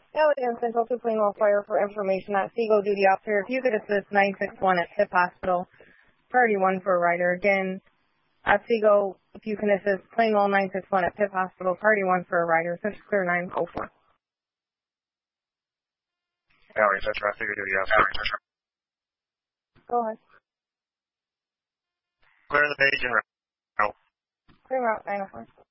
Alliance Central to Plainwell Fire for information at Seagull Duty Officer. If you could assist 961 at PIP Hospital, priority 1 for a rider. Again, at Seagull, if you can assist Plainwell 961 at PIP Hospital, priority 1 for a rider. Central Clear 904. Alliance Central, Seagull Duty Officer. Go ahead. Clear the page and route. Clear route 904.